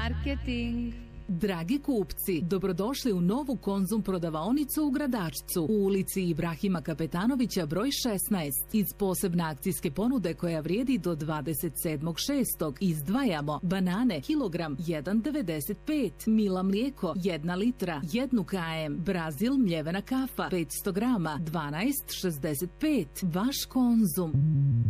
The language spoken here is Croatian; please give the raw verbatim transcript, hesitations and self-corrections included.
Marketing. Dragi kupci, dobrodošli u novu Konzum prodavaonicu u Gradačcu, u ulici Ibrahima Kapetanovića broj šesnaest. Iz posebne akcijske ponude koja vrijedi do dvadeset sedmog šestog izdvajamo banane kilogram jedan devedeset pet, Mila mlijeko jedna litra, jedan km, Brazil mljevena kafa petsto grama dvanaest šezdeset pet. Vaš Konzum.